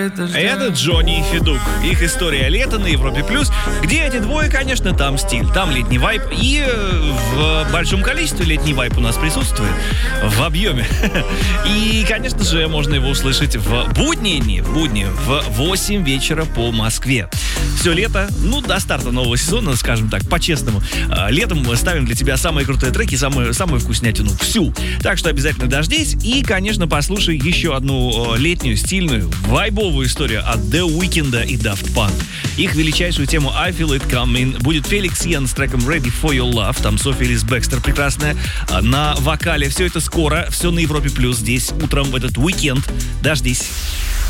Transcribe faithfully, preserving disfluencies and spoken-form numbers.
Это Джонни и Федук. Их история лета на Европе Плюс. Где эти двое, конечно, там стиль. Там летний вайб. И в большом количестве летний вайб у нас присутствует. В объеме. И, конечно же, можно его услышать в будние дни. В будни в восемь вечера по Москве. Все лето, ну, до старта нового сезона, скажем так, по-честному. Летом мы ставим для тебя самые крутые треки, самую, самую вкуснятину всю. Так что обязательно дождись. И, конечно, послушай еще одну летнюю, стильную, вайбовую историю от The Weeknd и Daft Punk. Их величайшую тему I Feel It Coming будет Феликс Йен с треком Ready For Your Love. Там Софи Элис Бекстер прекрасная на вокале. Все это скоро, все на Европе Плюс. Здесь утром в этот уикенд. Дождись.